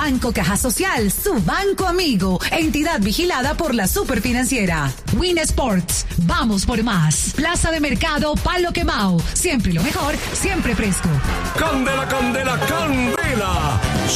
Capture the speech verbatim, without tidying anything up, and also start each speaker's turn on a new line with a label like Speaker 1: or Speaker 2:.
Speaker 1: Banco Caja Social, su banco amigo. Entidad vigilada por la Superfinanciera. Win Sports, vamos por más. Plaza de Mercado Palo Quemao. Siempre lo mejor, siempre fresco.
Speaker 2: Candela, candela, candela.